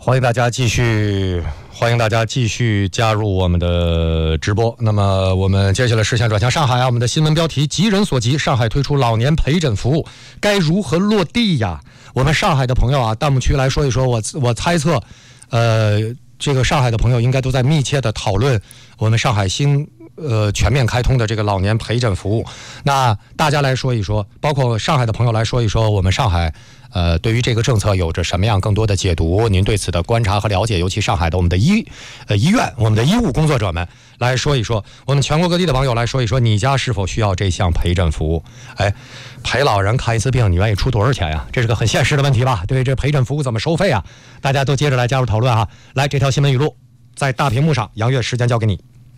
欢迎大家继续加入我们的直播。那么我们接下来视线转向上海啊，我们的新闻标题急人所急，上海推出老年陪诊服务，该如何落地呀？我们上海的朋友啊，弹幕区来说一说。我猜测，这个上海的朋友应该都在密切的讨论我们上海全面开通的这个老年陪诊服务。那大家来说一说，包括上海的朋友来说一说，我们上海对于这个政策有着什么样更多的解读？您对此的观察和了解，尤其上海的我们的医院，我们的医务工作者们来说一说，我们全国各地的网友来说一说，你家是否需要这项陪诊服务？陪老人看一次病，你愿意出多少钱呀？这是个很现实的问题吧？对，这陪诊服务怎么收费啊？大家都接着来加入讨论哈。来，这条新闻语录在大屏幕上，杨月，时间交给你。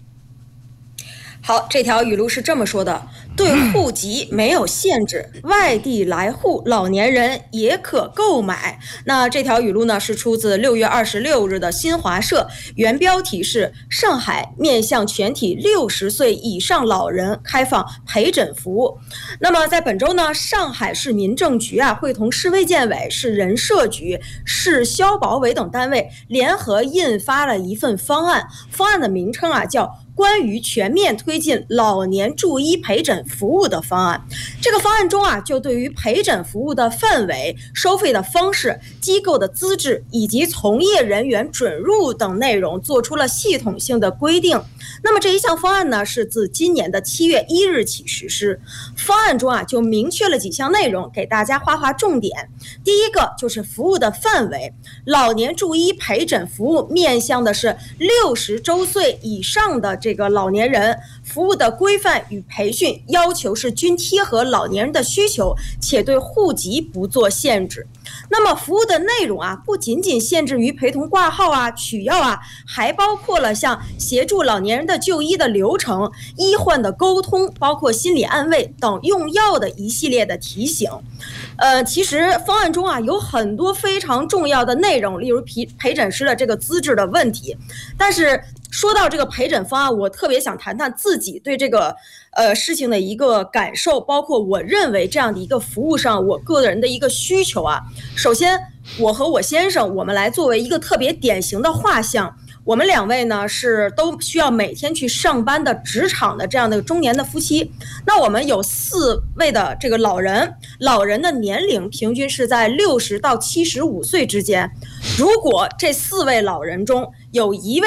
好，这条语录是这么说的：对户籍没有限制，外地来沪老年人也可购买。那这条语录呢，是出自6月26日的新华社，原标题是上海面向全体60岁以上老人开放陪诊服务。那么在本周呢，上海市民政局啊，会同市卫健委、市人社局、市消保委等单位联合印发了一份方案，方案的名称啊叫关于全面推进老年助医陪诊服务的方案。这个方案中啊，就对于陪诊服务的范围、收费的方式、机构的资质以及从业人员准入等内容做出了系统性的规定。那么这一项方案呢，是自今年的7月1日起实施。方案中啊，就明确了几项内容，给大家划重点。第一个就是服务的范围，老年助医陪诊服务面向的是60周岁以上的这个老年人，服务的规范与培训要求是均贴合老年人的需求，且对户籍不做限制。那么服务的内容啊，不仅仅限制于陪同挂号啊、取药啊，还包括了像协助老年人的就医的流程、医患的沟通，包括心理安慰等用药的一系列的提醒。其实方案中啊有很多非常重要的内容，例如陪诊师的这个资质的问题。但是说到这个陪诊方案，我特别想谈谈自己对这个事情的一个感受，包括我认为这样的一个服务上我个人的一个需求啊。首先，我和我先生，我们来作为一个特别典型的画像。我们2位呢是都需要每天去上班的职场的这样的中年的夫妻。那我们有4位的这个老人的年龄平均是在60到75岁之间。如果这4位老人中有1位